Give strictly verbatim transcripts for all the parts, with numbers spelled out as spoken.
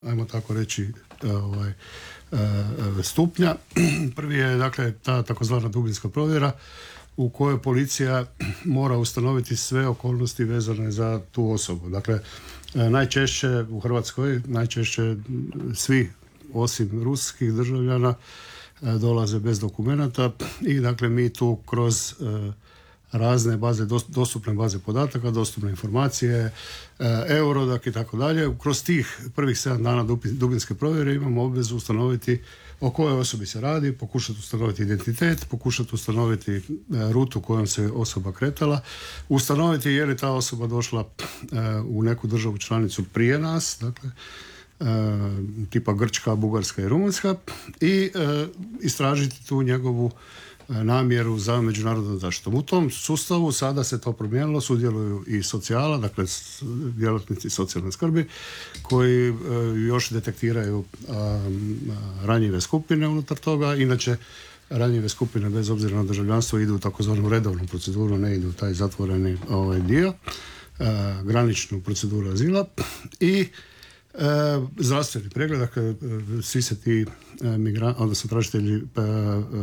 ajmo tako reći, ovaj, stupnja. Prvi je, dakle, ta takozvana dubinska provjera u kojoj policija mora ustanoviti sve okolnosti vezane za tu osobu. Dakle, najčešće u Hrvatskoj, najčešće svi osim ruskih državljana dolaze bez dokumenata i dakle mi tu kroz razne baze, dostupne baze podataka, dostupne informacije, Eurodac i tako dalje. Kroz tih prvih sedam dana dubinske provjere imamo obvezu ustanoviti o kojoj osobi se radi, pokušati ustanoviti identitet, pokušati ustanoviti rutu kojom se osoba kretala, ustanoviti je li ta osoba došla u neku državu članicu prije nas, dakle, tipa Grčka, Bugarska i Rumunjska, i istražiti tu njegovu namjeru za međunarodnom zaštitom. U tom sustavu sada se to promijenilo, sudjeluju i socijala, dakle djelatnici socijalne skrbi, koji još detektiraju ranjive skupine unutar toga. Inače, ranjive skupine bez obzira na državljanstvo idu u takozvanu redovnu proceduru, ne idu u taj zatvoreni ovaj dio, graničnu proceduru azila i E, zdravstveni pregled, dakle svi se ti e, migranti, odnosno tražitelji e, e,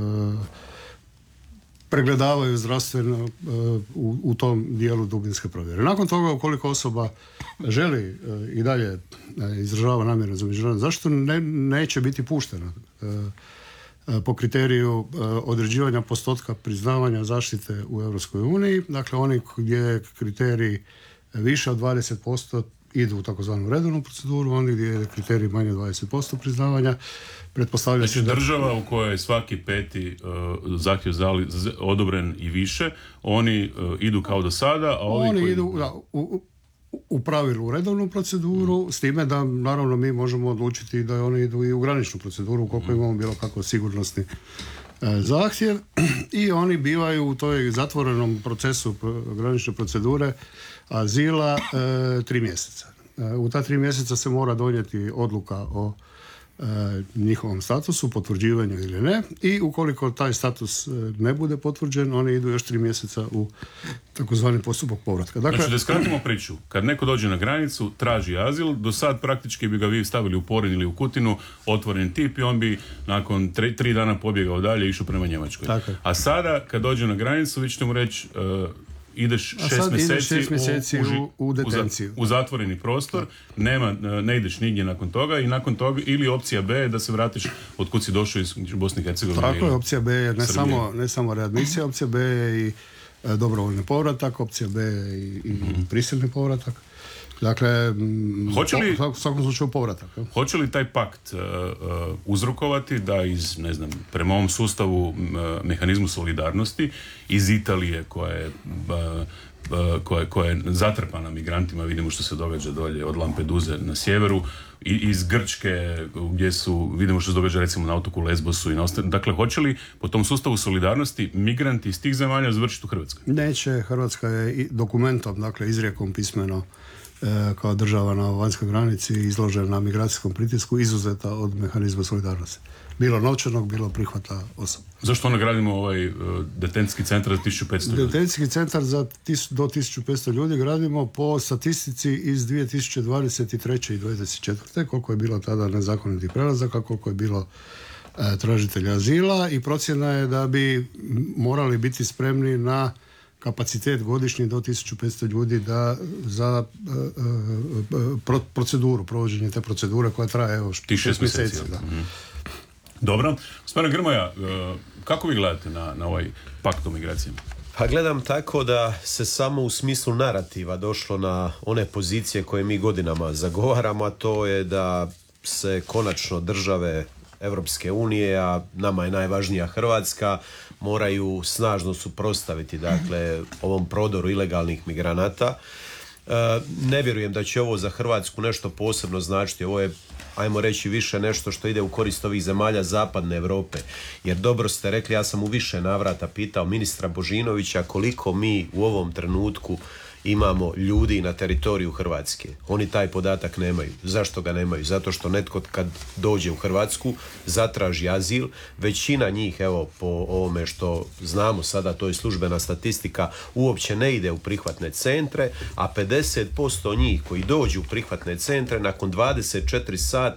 pregledavaju zdravstveno e, u, u tom dijelu dubinske provjere. Nakon toga, ukoliko osoba želi e, i dalje e, izražava namjeru za međunarodnu zaštitu, ne, neće biti puštena e, e, po kriteriju e, određivanja postotka priznavanja zaštite u Europskoj uniji. Dakle, oni gdje je kriterij više od dvadeset posto idu u takozvanu redovnu proceduru, oni gdje je kriterij manje dvadeset posto priznavanja, pretpostavlja znači, da... država u kojoj je svaki peti uh, zahtjev za odobren i više, oni uh, idu kao do sada, a ovi oni koji... idu da, u, u pravilu u redovnu proceduru, mm. s time da naravno mi možemo odlučiti da oni idu i u graničnu proceduru ukoliko mm. imamo bilo kako sigurnosni uh, zahtjev, i oni bivaju u toj zatvorenom procesu granične procedure azila e, tri mjeseca. E, u ta tri mjeseca se mora donijeti odluka o e, njihovom statusu, potvrđivanju ili ne, i ukoliko taj status e, ne bude potvrđen, oni idu još tri mjeseca u takozvani postupak povratka. Dakle, znači da skratimo priču, kad neko dođe na granicu, traži azil, do sad praktički bi ga vi stavili u Porin ili u Kutinu, otvoren tip, i on bi nakon tri, tri dana pobjegao dalje i išao prema Njemačkoj. Tako. A sada kad dođe na granicu, vi ćete mu reći uh, ideš šest mjeseci, šest mjeseci u, u, u detenciju. U zatvoreni prostor, nema, ne ideš nigdje nakon toga, i nakon toga ili opcija B je da se vratiš od kud si došao iz Bosne i Hercegovine. Tako je, opcija B je ne samo, ne samo readmisija, opcija B je i e, dobrovoljni povratak, opcija B je i, i mm-hmm. prisilni povratak. Dakle, hoće li, u svakom slučaju povratak. Ja? Hoće li taj pakt uh, uh, uzrokovati da iz, ne znam, prema ovom sustavu uh, mehanizmu solidarnosti iz Italije koja je, uh, uh, koja, koja je zatrpana migrantima, vidimo što se događa dolje od Lampeduze na sjeveru, i iz Grčke gdje su, vidimo što se događa recimo na otoku Lesbosu i na ostalim. Dakle, hoće li po tom sustavu solidarnosti migranti iz tih zemalja završiti u Hrvatskoj? Neće. Hrvatska je dokumentom, dakle izrijekom pismeno, kao država na vanjskoj granici izložena migracijskom pritisku, izuzeta od mehanizma solidarnosti. Bilo novčanog, bilo prihvata osoba. Zašto onda gradimo ovaj uh, detencijski centar za tisuću petsto ljudi? Detencijski centar za tis, do tisuću petsto ljudi gradimo po statistici iz dvije tisuće dvadeset treće i dvadeset četvrte koliko je bilo tada nezakonitih prelazaka, koliko je bilo uh, tražitelja azila, i procjena je da bi morali biti spremni na kapacitet godišnji do tisuću petsto ljudi da za uh, uh, proceduru, provođenje te procedure koja traje evo šest mjeseci. Da. Mm-hmm. Dobro. Gospodine Grmoja, uh, kako vi gledate na, na ovaj pakt o migracijama? Pa gledam tako da se samo u smislu narativa došlo na one pozicije koje mi godinama zagovaramo, a to je da se konačno države Europske unije, a nama je najvažnija Hrvatska, moraju snažno suprotstaviti, dakle, ovom prodoru ilegalnih migranata. E, ne vjerujem da će ovo za Hrvatsku nešto posebno značiti. Ovo je, ajmo reći, više nešto što ide u korist ovih zemalja zapadne Europe. Jer dobro ste rekli, ja sam u više navrata pitao ministra Božinovića koliko mi u ovom trenutku imamo ljudi na teritoriju Hrvatske. Oni taj podatak nemaju. Zašto ga nemaju? Zato što netko kad dođe u Hrvatsku zatraži azil, većina njih, evo po ovome što znamo sada, to je službena statistika, uopće ne ide u prihvatne centre, a pedeset posto njih koji dođu u prihvatne centre nakon dvadeset četiri sata